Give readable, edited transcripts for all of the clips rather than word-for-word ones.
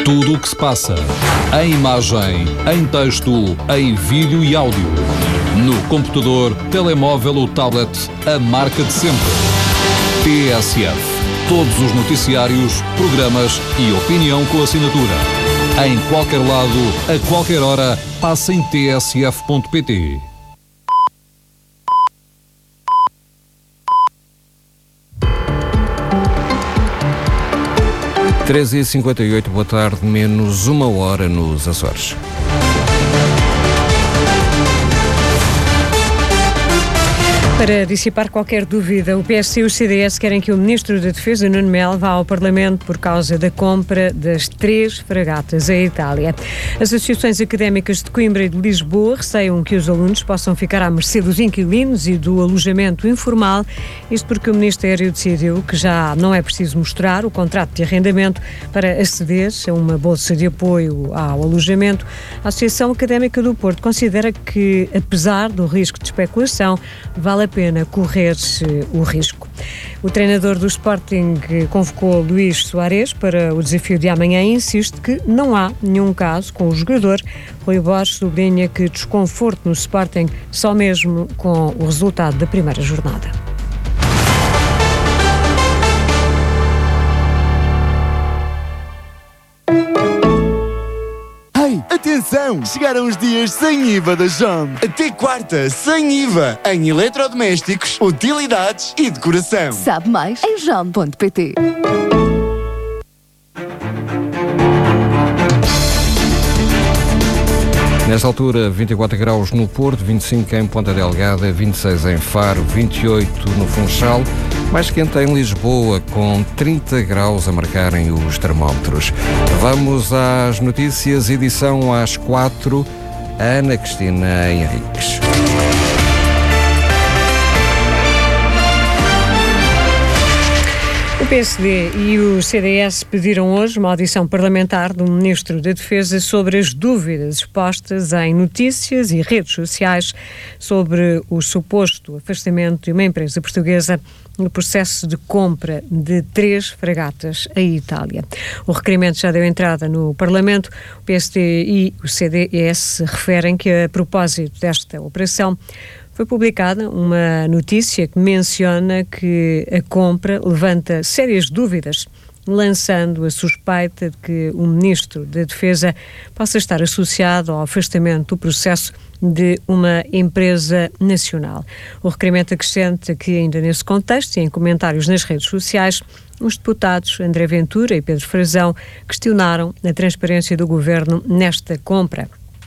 Tudo o que se passa, em imagem, em texto, em vídeo e áudio. No computador, telemóvel ou tablet, a marca de sempre. TSF. Todos os noticiários, programas e opinião com assinatura. Em qualquer lado, a qualquer hora, passa em tsf.pt. Treze e 58, boa tarde, menos uma hora nos Açores. Para dissipar qualquer dúvida, o PSD e o CDS querem que o Ministro da Defesa, Nuno Melo, vá ao Parlamento por causa da compra das 3 fragatas à Itália. As associações académicas de Coimbra e de Lisboa receiam que os alunos possam ficar à mercê dos inquilinos e do alojamento informal, isto porque o Ministério decidiu que já não é preciso mostrar o contrato de arrendamento para aceder a uma bolsa de apoio ao alojamento. A Associação Académica do Porto considera que, apesar do risco de especulação, vale a pena correr o risco. O treinador do Sporting convocou Luís Soares para o desafio de amanhã e insiste que não há nenhum caso com o jogador. Rui Borges sublinha que desconforto no Sporting só mesmo com o resultado da primeira jornada. Atenção! Chegaram os dias sem IVA da JOM. Até quarta, sem IVA, em eletrodomésticos, utilidades e decoração. Sabe mais em jom.pt. Nesta altura, 24 graus no Porto, 25 em Ponta Delgada, 26 em Faro, 28 no Funchal, mais quente em Lisboa, com 30 graus a marcarem os termómetros. Vamos às notícias, edição às 4, Ana Cristina Henriques. O PSD e o CDS pediram hoje uma audição parlamentar do Ministro da Defesa sobre as dúvidas expostas em notícias e redes sociais sobre o suposto afastamento de uma empresa portuguesa no processo de compra de 3 fragatas à Itália. O requerimento já deu entrada no Parlamento. O PSD e o CDS referem que, a propósito desta operação, foi publicada uma notícia que menciona que a compra levanta sérias dúvidas, lançando a suspeita de que o Ministro da Defesa possa estar associado ao afastamento do processo de uma empresa nacional. O requerimento acrescenta que, ainda nesse contexto e em comentários nas redes sociais, os deputados André Ventura e Pedro Frazão questionaram a transparência do Governo nesta compra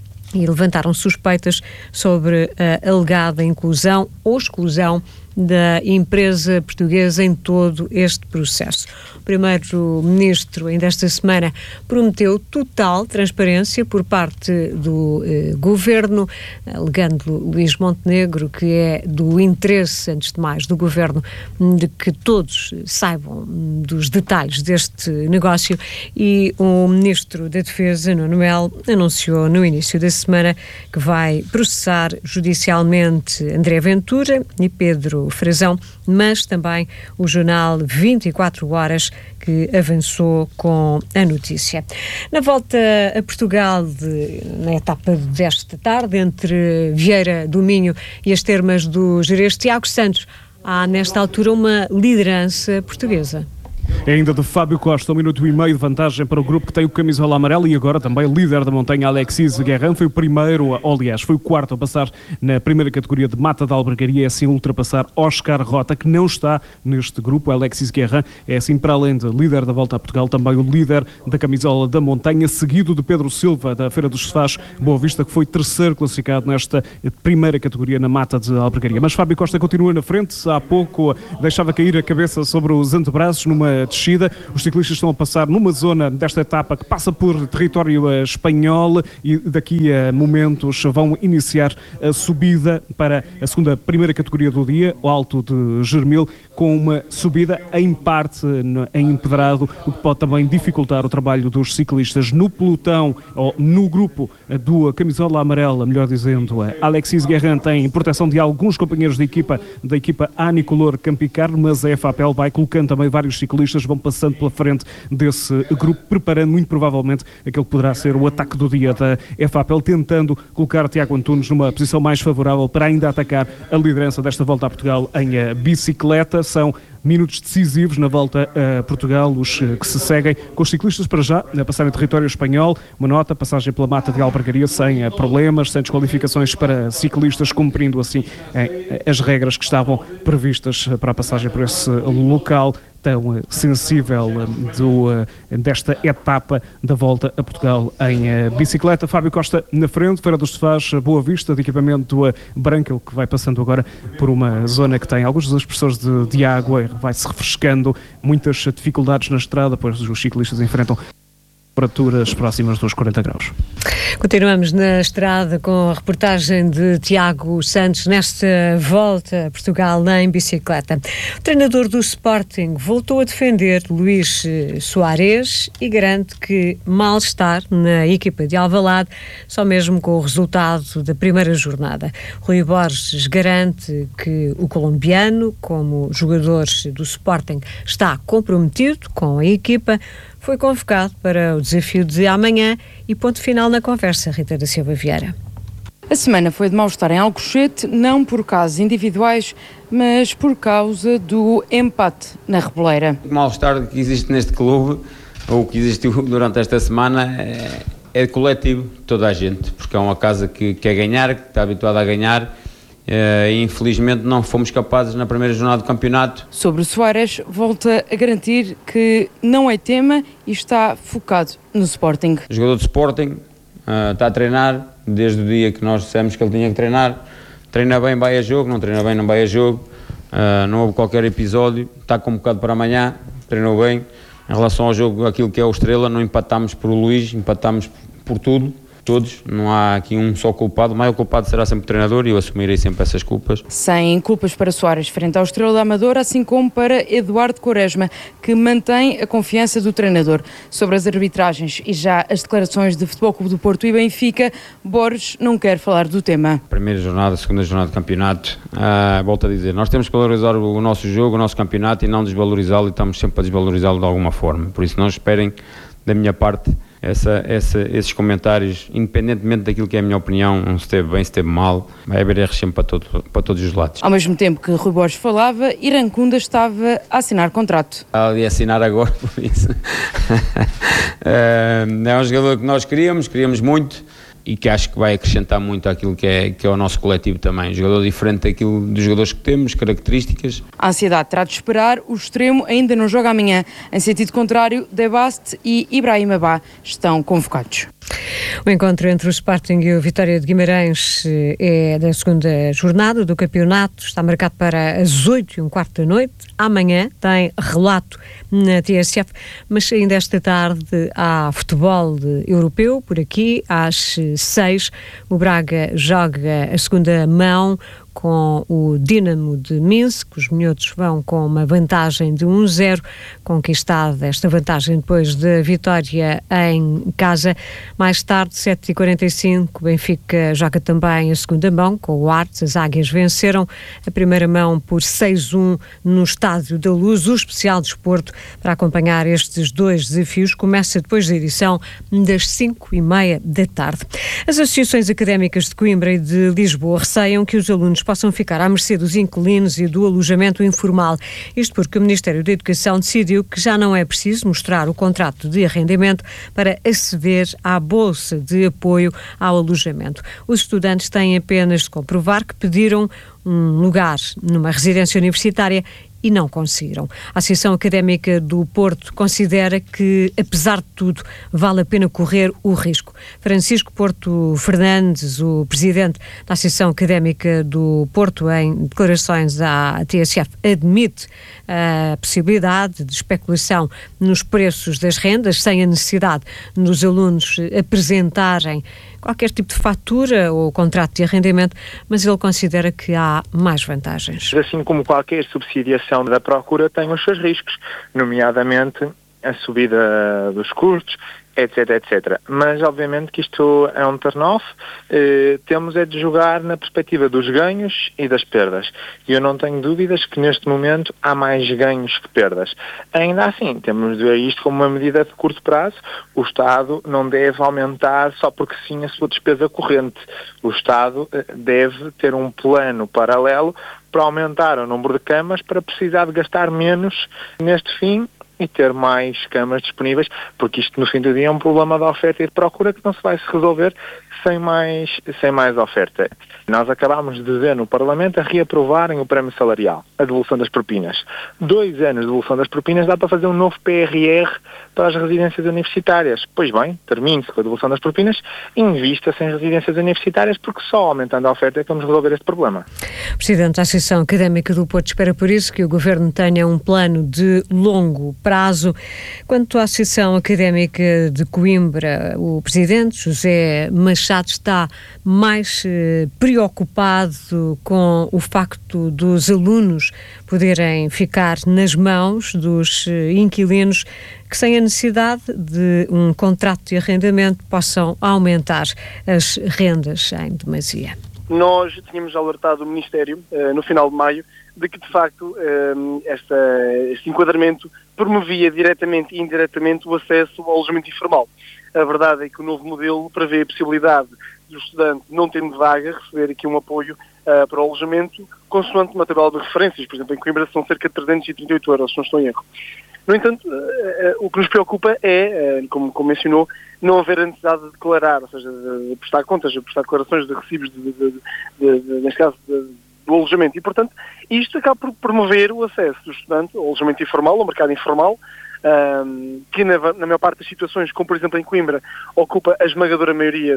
e levantaram suspeitas sobre a alegada inclusão ou exclusão da empresa portuguesa em todo este processo. O Primeiro-Ministro, ainda esta semana, prometeu total transparência por parte do Governo, alegando Luís Montenegro que é do interesse, antes de mais, do Governo de que todos saibam dos detalhes deste negócio, e o Ministro da Defesa, Nuno Melo, anunciou no início da semana que vai processar judicialmente André Ventura e Pedro Frazão, mas também o jornal 24 Horas, que avançou com a notícia. Na volta a Portugal, na etapa desta tarde, entre Vieira do Minho e as termas do Gerês, Tiago Santos, há nesta altura uma liderança portuguesa. É ainda de Fábio Costa, 1 minuto e meio de vantagem para o grupo que tem o camisola amarela e agora também líder da montanha, Alexis Guerrin. Foi o primeiro, aliás, foi o quarto a passar na primeira categoria de Mata da Albergaria, é assim ultrapassar Oscar Rota, que não está neste grupo. Alexis Guerrin é assim, para além de líder da Volta a Portugal, também o líder da camisola da montanha, seguido de Pedro Silva, da Feira dos Sofás, Boa Vista, que foi terceiro classificado nesta primeira categoria na Mata de Albergaria. Mas Fábio Costa continua na frente, há pouco deixava cair a cabeça sobre os antebraços numa descida. Os ciclistas estão a passar numa zona desta etapa que passa por território espanhol e daqui a momentos vão iniciar a subida para a primeira categoria do dia, o Alto de Germil, com uma subida em parte em empedrado, o que pode também dificultar o trabalho dos ciclistas. No pelotão, ou no grupo do camisola amarela, melhor dizendo, Alexis Guerrin tem proteção de alguns companheiros da equipa Anicolor Campicar, mas a FAPEL vai colocando também vários ciclistas ciclistas vão passando pela frente desse grupo, preparando muito provavelmente aquele que poderá ser o ataque do dia da EFAPEL, tentando colocar Tiago Antunes numa posição mais favorável para ainda atacar a liderança desta volta a Portugal em bicicleta. São minutos decisivos na volta a Portugal, os que se seguem com os ciclistas para já, a passar em território espanhol. Uma nota, passagem pela Mata de Albergaria sem problemas, sem desqualificações para ciclistas, cumprindo assim as regras que estavam previstas para a passagem por esse local tão sensível desta etapa da volta a Portugal em bicicleta. Fábio Costa na frente, Feira dos Sofás, Boa Vista, de equipamento branco, que vai passando agora por uma zona que tem alguns dos expressores de água, vai-se refrescando, muitas dificuldades na estrada, pois os ciclistas enfrentam temperaturas próximas dos 40 graus. Continuamos na estrada com a reportagem de Tiago Santos nesta volta a Portugal em bicicleta. O treinador do Sporting voltou a defender Luís Soares e garante que mal-estar na equipa de Alvalade, só mesmo com o resultado da primeira jornada. Rui Borges garante que o colombiano, como jogador do Sporting, está comprometido com a equipa. Foi convocado para o desafio de amanhã e ponto final na conversa, Rita da Silva Vieira. A semana foi de mal-estar em Alcochete, não por casos individuais, mas por causa do empate na Reboleira. O mal-estar que existe neste clube, ou que existiu durante esta semana, é coletivo, toda a gente, porque é uma casa que quer ganhar, que está habituada a ganhar. E infelizmente não fomos capazes na primeira jornada do campeonato. Sobre o Soares, volta a garantir que não é tema e está focado no Sporting. O jogador do Sporting está a treinar desde o dia que nós dissemos que ele tinha que treinar. Treina bem, vai a jogo, não treina bem, não vai a jogo. Não houve qualquer episódio, está convocado para amanhã, treinou bem. Em relação ao jogo, aquilo que é o Estrela, não empatámos por Luís, empatámos por tudo. Todos, não há aqui um só culpado, o maior culpado será sempre o treinador e eu assumirei sempre essas culpas. Sem culpas para Soares frente ao Estrela da Amadora, assim como para Eduardo Quaresma, que mantém a confiança do treinador. Sobre as arbitragens e já as declarações de Futebol Clube do Porto e Benfica, Borges não quer falar do tema. Primeira jornada, segunda jornada de campeonato, volto a dizer, nós temos que valorizar o nosso jogo, o nosso campeonato e não desvalorizá-lo, e estamos sempre a desvalorizá-lo de alguma forma. Por isso não esperem da minha parte esses comentários, independentemente daquilo que é a minha opinião, se esteve bem, se esteve mal, vai haver erros sempre para todos os lados. Ao mesmo tempo que Rui Borges falava, Irancunda estava a assinar contrato. Está ali a assinar agora, por isso. É um jogador que nós queríamos muito e que acho que vai acrescentar muito àquilo que é o nosso coletivo também. Um jogador diferente daquilo dos jogadores que temos, características. A ansiedade terá de esperar, o extremo ainda não joga amanhã. Em sentido contrário, Debast e Ibrahim Abá estão convocados. O encontro entre o Sporting e o Vitória de Guimarães é da segunda jornada do campeonato, está marcado para as 8h15 da noite. Amanhã tem relato na TSF, mas ainda esta tarde há futebol europeu por aqui, às 6. O Braga joga a segunda mão com o Dinamo de Minsk. Os minhotos vão com uma vantagem de 1-0, conquistada esta vantagem depois da vitória em casa. Mais tarde, 7h45, o Benfica joga também a segunda mão com o Artes. As Águias venceram a primeira mão por 6-1 no Estádio da Luz. O especial desporto para acompanhar estes dois desafios começa depois da edição das 5h30 da tarde. As associações académicas de Coimbra e de Lisboa receiam que os alunos possam ficar à mercê dos inquilinos e do alojamento informal. Isto porque o Ministério da Educação decidiu que já não é preciso mostrar o contrato de arrendamento para aceder à bolsa de apoio ao alojamento. Os estudantes têm apenas de comprovar que pediram um lugar numa residência universitária e não conseguiram. A Associação Académica do Porto considera que, apesar de tudo, vale a pena correr o risco. Francisco Porto Fernandes, o presidente da Associação Académica do Porto, em declarações à TSF, admite a possibilidade de especulação nos preços das rendas, sem a necessidade dos alunos apresentarem qualquer tipo de fatura ou contrato de arrendamento, mas ele considera que há mais vantagens. Assim como qualquer subsidiação da procura tem os seus riscos, nomeadamente a subida dos custos, etc. Mas obviamente que isto é um turn-off. Temos é de jogar na perspectiva dos ganhos e das perdas. E eu não tenho dúvidas que neste momento há mais ganhos que perdas. Ainda assim, temos de ver isto como uma medida de curto prazo. O Estado não deve aumentar só porque sim a sua despesa corrente. O Estado deve ter um plano paralelo para aumentar o número de camas, para precisar de gastar menos neste fim e ter mais camas disponíveis, porque isto no fim do dia é um problema de oferta e de procura que não se vai se resolver sem mais oferta. Nós acabámos de ver no Parlamento a reaprovarem o prémio salarial, a devolução das propinas. 2 anos de devolução das propinas dá para fazer um novo PRR para as residências universitárias. Pois bem, termine-se com a devolução das propinas e invista-se em residências universitárias, porque só aumentando a oferta é que vamos resolver este problema. O Presidente da Associação Académica do Porto espera por isso que o Governo tenha um plano de longo prazo. Quanto à Associação Académica de Coimbra, o Presidente, José Machado, está mais preocupado com o facto dos alunos poderem ficar nas mãos dos inquilinos que, sem a necessidade de um contrato de arrendamento, possam aumentar as rendas em demasia. Nós tínhamos alertado o Ministério, no final de maio, de que, de facto, este enquadramento promovia diretamente e indiretamente o acesso ao alojamento informal. A verdade é que o novo modelo prevê a possibilidade do estudante, não tendo vaga, receber aqui um apoio para o alojamento, consoante uma tabela de referências. Por exemplo, em Coimbra são cerca de 338 euros, se não estou em erro. No entanto, o que nos preocupa é, como mencionou, não haver a necessidade de declarar, ou seja, de prestar contas, de prestar declarações de recibos, neste caso, do alojamento. E, portanto, isto acaba por promover o acesso do estudante ao alojamento informal, ao mercado informal, que na maior parte das situações, como por exemplo em Coimbra, ocupa a esmagadora maioria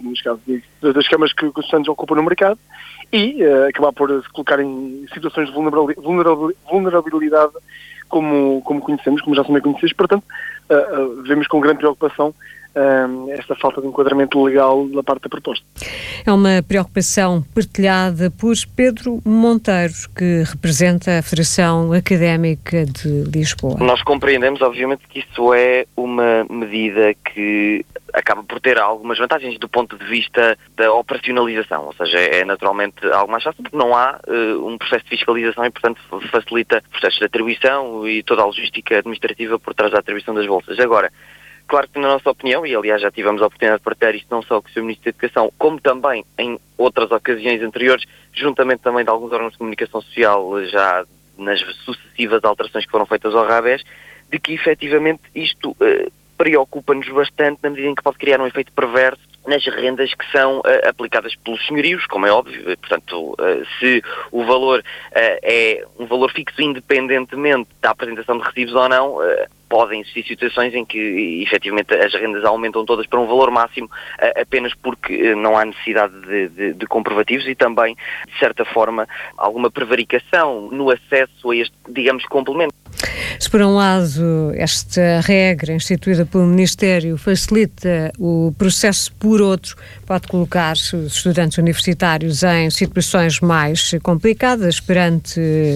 das camas que os estudantes ocupam no mercado, e acabar por se colocar em situações de vulnerabilidade como conhecemos, como já são bem conhecidos. Portanto, vemos com grande preocupação esta falta de enquadramento legal da parte da proposta. É uma preocupação partilhada por Pedro Monteiro, que representa a Federação Académica de Lisboa. Nós compreendemos, obviamente, que isso é uma medida que acaba por ter algumas vantagens do ponto de vista da operacionalização, ou seja, é naturalmente algo mais fácil porque não há um processo de fiscalização e, portanto, facilita processos de atribuição e toda a logística administrativa por trás da atribuição das bolsas. Agora, claro que na nossa opinião, e aliás já tivemos a oportunidade de partilhar isto não só com o Sr. Ministro da Educação, como também em outras ocasiões anteriores, juntamente também de alguns órgãos de comunicação social, já nas sucessivas alterações que foram feitas ao RABES, de que efetivamente isto preocupa-nos bastante na medida em que pode criar um efeito perverso nas rendas que são aplicadas pelos senhorios, como é óbvio. Portanto, se o valor é um valor fixo independentemente da apresentação de recibos ou não, podem existir situações em que efetivamente as rendas aumentam todas para um valor máximo apenas porque não há necessidade de comprovativos e também, de certa forma, alguma prevaricação no acesso a este, digamos, complemento. Se por um lado esta regra instituída pelo Ministério facilita o processo, por outro pode colocar os estudantes universitários em situações mais complicadas perante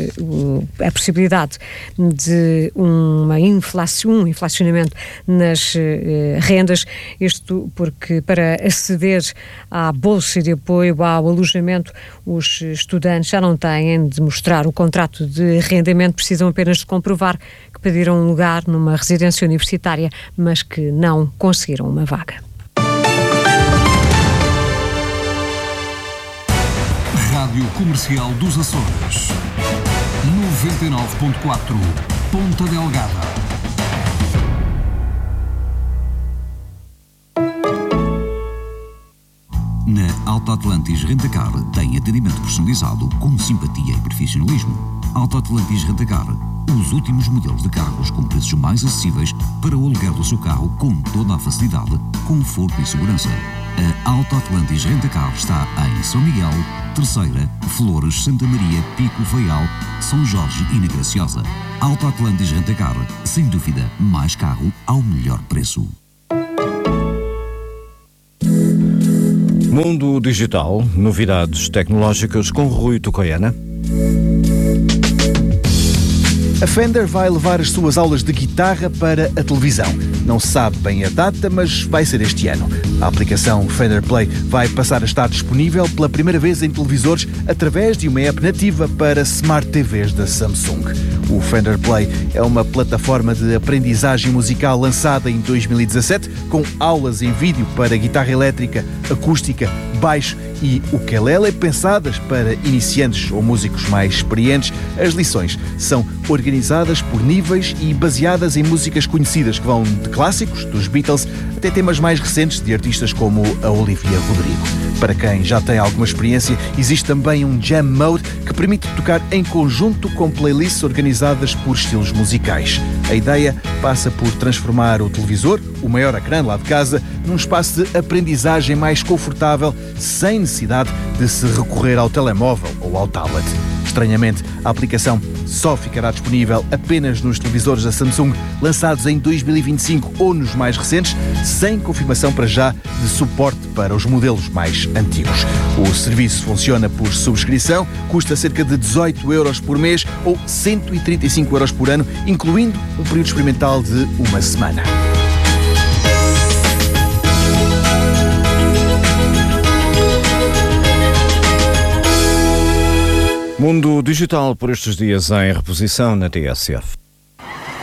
a possibilidade de um inflacionamento nas rendas, isto porque para aceder à bolsa de apoio ao alojamento os estudantes já não têm de mostrar o contrato de arrendamento, precisam apenas de comprovar que pediram um lugar numa residência universitária, mas que não conseguiram uma vaga. Rádio Comercial dos Açores, 99.4, Ponta Delgada. Na Alta Atlantis Rentacar tem atendimento personalizado com simpatia e profissionalismo. Alta Atlantis Rentacar, os últimos modelos de carros com preços mais acessíveis para o aluguer do seu carro com toda a facilidade, conforto e segurança. A Alta Atlantis Rentacar está em São Miguel, Terceira, Flores, Santa Maria, Pico, Faial, São Jorge e na Graciosa. Alta Atlantis Rentacar, sem dúvida, mais carro ao melhor preço. Mundo Digital, novidades tecnológicas com Rui Tocoiana. A Fender vai levar as suas aulas de guitarra para a televisão. Não se sabe bem a data, mas vai ser este ano. A aplicação Fender Play vai passar a estar disponível pela primeira vez em televisores através de uma app nativa para Smart TVs da Samsung. O Fender Play é uma plataforma de aprendizagem musical lançada em 2017 com aulas em vídeo para guitarra elétrica, acústica, baixo e ukulele pensadas para iniciantes ou músicos mais experientes. As lições são organizadas por níveis e baseadas em músicas conhecidas que vão de clássicos, dos Beatles, até temas mais recentes de artistas como a Olivia Rodrigo. Para quem já tem alguma experiência, existe também um Jam Mode que permite tocar em conjunto com playlists organizadas por estilos musicais. A ideia passa por transformar o televisor, o maior ecrã lá de casa, num espaço de aprendizagem mais confortável, sem necessidade de se recorrer ao telemóvel ou ao tablet. Estranhamente, a aplicação só ficará disponível apenas nos televisores da Samsung lançados em 2025 ou nos mais recentes, sem confirmação para já de suporte para os modelos mais antigos. O serviço funciona por subscrição, custa cerca de 18 euros por mês ou 135 euros por ano, incluindo um período experimental de uma semana. Mundo Digital por estes dias em reposição na TSF.